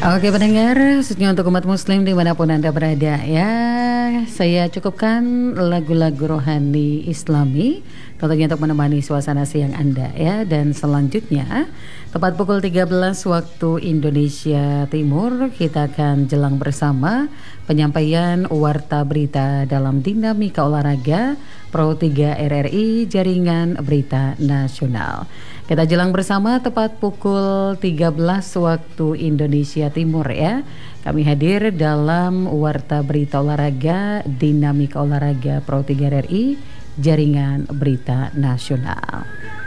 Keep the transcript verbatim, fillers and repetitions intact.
Oke pendengar, khususnya untuk umat muslim dimanapun Anda berada ya, saya cukupkan lagu-lagu rohani islami tentunya untuk menemani suasana siang Anda ya. Dan selanjutnya tepat pukul tiga belas waktu Indonesia Timur kita akan jelang bersama penyampaian warta berita dalam dinamika olahraga Pro tiga R R I Jaringan Berita Nasional. Kita jelang bersama tepat pukul tiga belas waktu Indonesia Timur ya. Kami hadir dalam warta berita olahraga dinamika olahraga Pro tiga R R I Jaringan Berita Nasional.